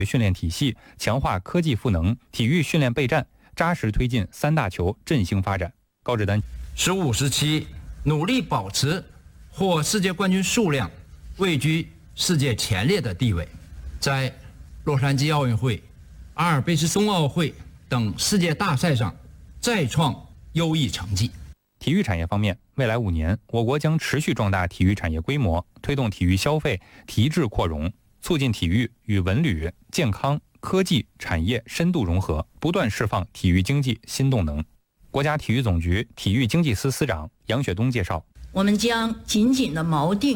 训练体系，强化科技赋能，体育训练备战，扎实推进三大球振兴发展。高志丹 15、17努力保持获世界冠军数量位居世界前列的地位，在洛杉矶奥运会、阿尔卑斯冬奥会等世界大赛上再创优异成绩。 体育产业方面，未来5年，我国将持续壮大体育产业规模，推动体育消费提质扩容，促进体育与文旅、健康、科技产业深度融合，不断释放体育经济新动能。国家体育总局体育经济司司长杨雪东介绍， 我们将紧紧地锚定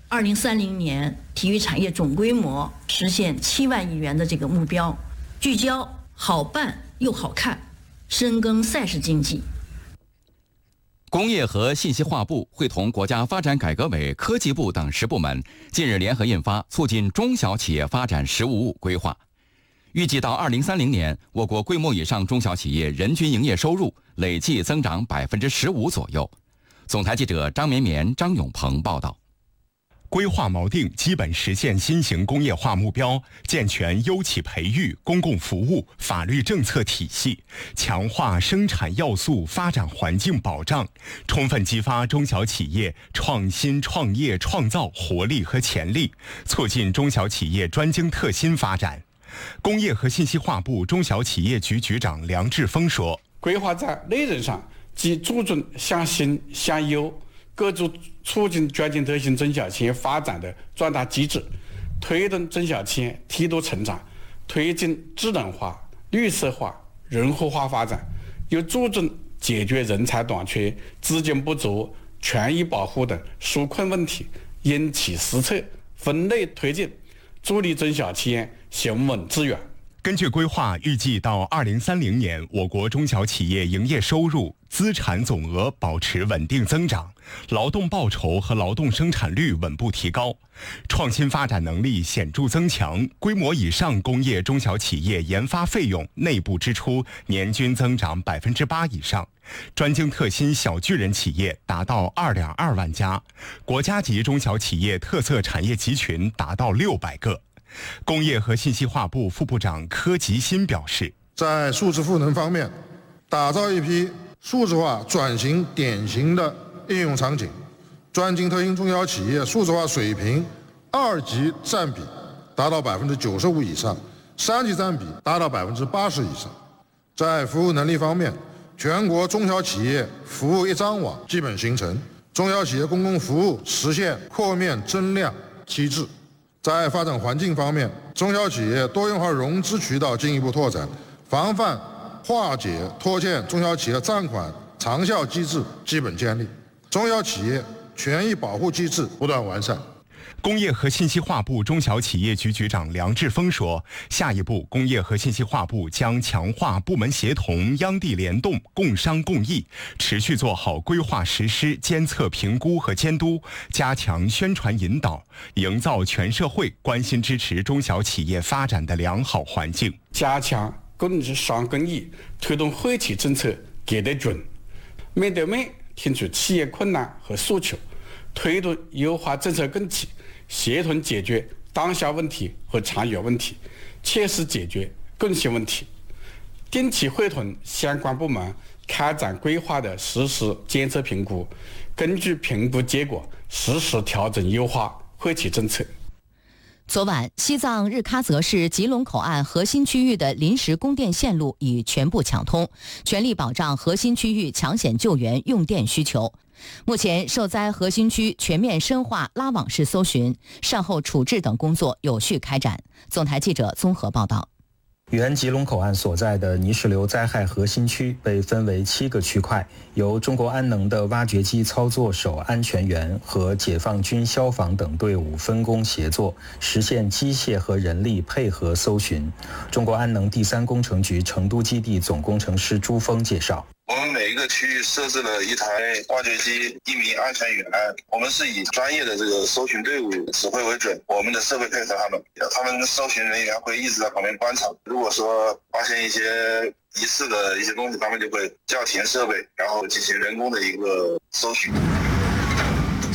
2030年体育产业总规模实现7万亿元的这个目标，聚焦好办又好看，深耕赛事经济。 工业和信息化部会同国家发展改革委、科技部等10部门近日联合印发《促进中小企业发展实务规划》，预计到2030年，我国规模以上中小企业人均营业收入累计增长15%左右。总台记者张绵绵、张永鹏报道。 规划锚定基本实现新型工业化目标，健全优企培育、公共服务、法律政策体系，强化生产要素发展环境保障，充分激发中小企业创新、创业、创造活力和潜力，促进中小企业专精特新发展。工业和信息化部中小企业局局长梁志峰说：“ 规划在内容上既注重向新向优，各种促进专精特新中小企业发展的壮大机制，推动中小企业梯度成长，推进智能化、绿色化、人口化发展，又注重解决人才短缺、资金不足、权益保护等纾困问题，因其施策，分类推进，助力中小企业行稳致远。” 根据规划，预计到2030年，我国中小企业营业收入、资产总额保持稳定增长，劳动报酬和劳动生产率稳步提高，创新发展能力显著增强，规模以上工业中小企业研发费用内部支出年均增长8%以上，专精特新小巨人企业达到2.2万家，国家级中小企业特色产业集群达到600个。工业和信息化部副部长柯吉新表示， 在数字赋能方面，打造一批数字化转型典型的应用场景，专精特新中小企业数字化水平2级占比达到95%以上，3级占比达到80%以上。在服务能力方面，全国中小企业服务一张网基本形成，中小企业公共服务实现扩面增量机制。在发展环境方面，中小企业多元化融资渠道进一步拓展，防范化解拖欠中小企业账款长效机制基本建立，中小企业权益保护机制不断完善。 工业和信息化部中小企业局局长梁志峰说，下一步工业和信息化部将强化部门协同、央地联动、共商共议，持续做好规划实施、监测评估和监督，加强宣传引导，营造全社会关心支持中小企业发展的良好环境。 加强共商共议，推动惠企政策给得准，面对面听取企业困难和诉求，推动优化政策供给，协同解决当下问题和长远问题，切实解决共性问题。定期会同相关部门开展规划的实时监测评估，根据评估结果实时调整优化惠企政策。 昨晚，西藏日喀则市吉隆口岸核心区域的临时供电线路已全部抢通，全力保障核心区域抢险救援用电需求。目前，受灾核心区全面深化拉网式搜寻、善后处置等工作有序开展。总台记者综合报道。 原吉隆口岸所在的泥石流灾害核心区被分为7个区块，由中国安能的挖掘机操作手安全员和解放军消防等队伍分工协作，实现机械和人力配合搜寻。中国安能第3工程局成都基地总工程师朱峰介绍， 我们每一个区域设置了一台挖掘机，1名安全员，我们是以专业的这个搜寻队伍指挥为准，我们的设备配合他们搜寻人员会一直在旁边观察，如果说发现一些疑似的一些东西，他们就会叫停设备，然后进行人工的一个搜寻。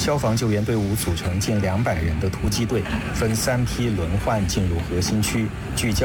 消防救援队伍组成近200人的突击队，分3批轮换进入核心区，聚焦